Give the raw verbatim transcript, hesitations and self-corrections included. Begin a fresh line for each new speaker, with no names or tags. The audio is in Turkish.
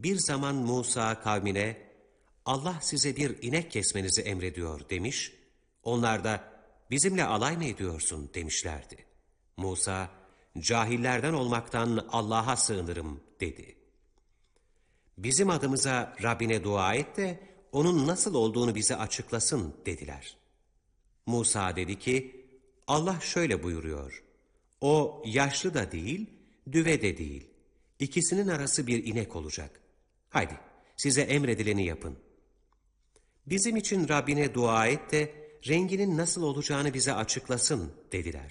Bir zaman Musa kavmine, Allah size bir inek kesmenizi emrediyor demiş, onlar da bizimle alay mı ediyorsun demişlerdi. Musa, cahillerden olmaktan Allah'a sığınırım dedi. Bizim adımıza Rabbine dua et de onun nasıl olduğunu bize açıklasın dediler. Musa dedi ki, Allah şöyle buyuruyor, o yaşlı da değil, düve de değil, İkisinin arası bir inek olacak. Haydi size emredileni yapın. Bizim için Rabbine dua et de renginin nasıl olacağını bize açıklasın dediler.